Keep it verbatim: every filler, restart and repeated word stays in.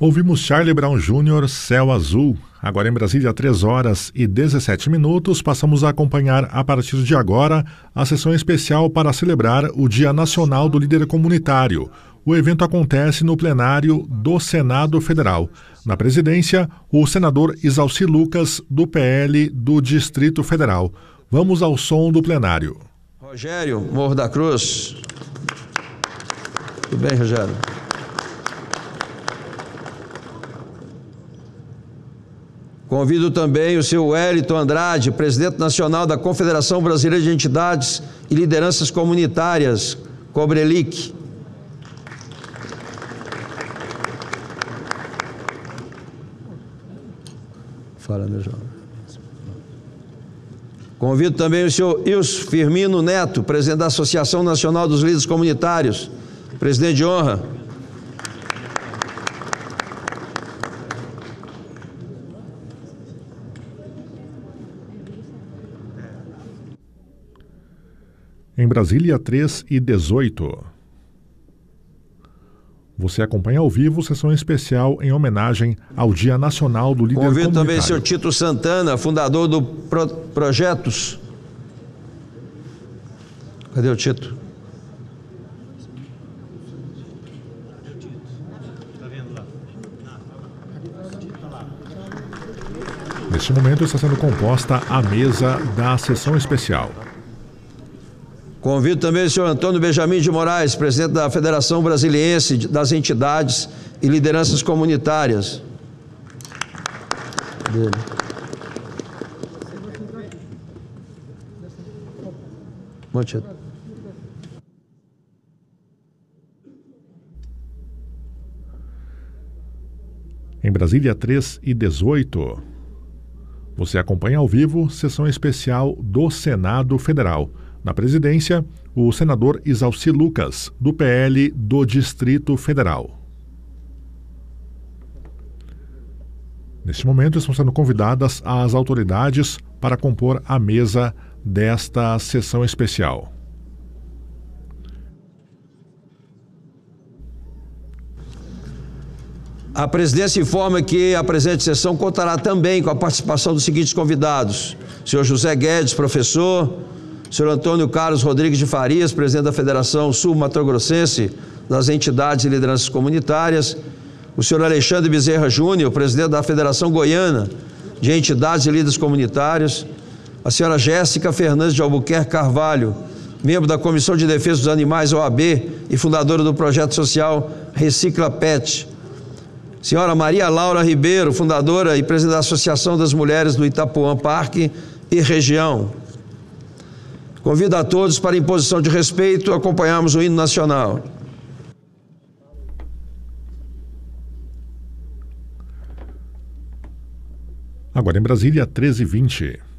Ouvimos Charlie Brown Júnior, Céu Azul. Agora em Brasília, três horas e dezessete minutos, passamos a acompanhar a partir de agora a sessão especial para celebrar o Dia Nacional do Líder Comunitário. O evento acontece no plenário do Senado Federal. Na presidência, o senador Isalci Lucas, do P L do Distrito Federal. Vamos ao som do plenário. Rogério Morro da Cruz. Tudo bem, Rogério? Convido também o senhor Wellington Andrade, presidente nacional da Confederação Brasileira de Entidades e Lideranças Comunitárias, Cobrelic. Fala, meu jovem. Convido também o senhor Ilso Firmino Neto, presidente da Associação Nacional dos Líderes Comunitários, presidente de honra. Em Brasília, três e dezoito. Você acompanha ao vivo sessão especial em homenagem ao Dia Nacional do Líder Comunitário. Convido também o senhor Tito Santana, fundador do Pro Projetos. Cadê o Tito? Neste momento está sendo composta a mesa da sessão especial. Convido também o senhor Antônio Benjamin de Moraes, presidente da Federação Brasiliense das Entidades e Lideranças Comunitárias. Dele. Muito. Em Brasília, três e dezoito. Você acompanha ao vivo sessão especial do Senado Federal. Na presidência, o senador Isalci Lucas, do P L do Distrito Federal. Neste momento, estão sendo convidadas as autoridades para compor a mesa desta sessão especial. A presidência informa que a presente sessão contará também com a participação dos seguintes convidados: senhor José Guedes, professor; senhor Antônio Carlos Rodrigues de Farias, presidente da Federação Sul-Mato-Grossense das Entidades e Lideranças Comunitárias; o senhor Alexandre Bezerra Júnior, presidente da Federação Goiana de Entidades e Líderes Comunitários; a senhora Jéssica Fernandes de Albuquerque Carvalho, membro da Comissão de Defesa dos Animais, O A B, e fundadora do projeto social Recicla Pet; senhora Maria Laura Ribeiro, fundadora e presidente da Associação das Mulheres do Itapuã Parque e Região. Convido a todos para, em posição de respeito, acompanharmos o hino nacional. Agora em Brasília, treze e vinte.